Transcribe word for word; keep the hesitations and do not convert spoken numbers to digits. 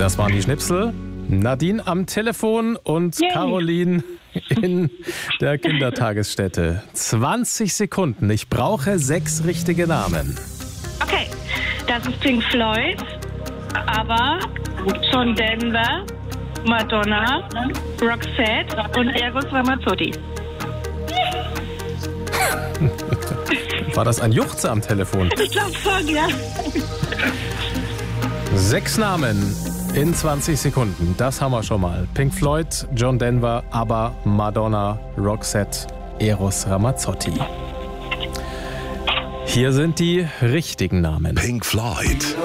Das waren die Schnipsel. Nadine am Telefon und Yay. Caroline in der Kindertagesstätte. zwanzig Sekunden. Ich brauche sechs richtige Namen. Okay, das ist Pink Floyd, aber John Denver, Madonna, Roxette und Eros Ramazzotti. War das ein Juchzer am Telefon? Ich glaube schon, ja. Sechs Namen in zwanzig Sekunden. Das haben wir schon mal. Pink Floyd, John Denver, ABBA, Madonna, Roxette, Eros Ramazzotti. Hier sind die richtigen Namen. Pink Floyd.